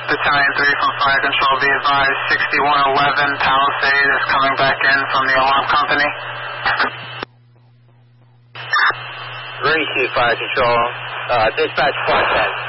Battalion 3 from Fire Control, be advised 6111 Palisade is coming back in from the alarm company. Receive Fire Control. Dispatch 410.